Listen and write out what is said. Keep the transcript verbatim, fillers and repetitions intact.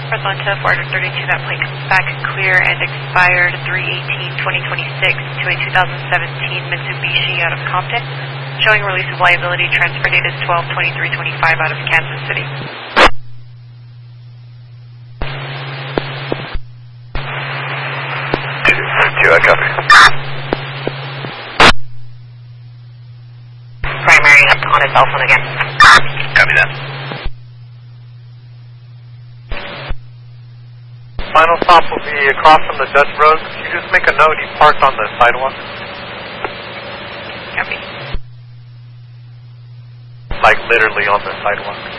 Atlanta, four thirty-two, that plate comes back clear and expired three eighteen twenty twenty-six to a two thousand seventeen Mitsubishi out of Compton. Showing release of liability, transfer date is twelve twenty-three twenty-five out of Kansas City. two, I copy. Primary on his cell phone again. Copy that. Final stop will be across from the Dutch Road. Can you just make a note he parked on the sidewalk? Copy. Like literally on the sidewalk.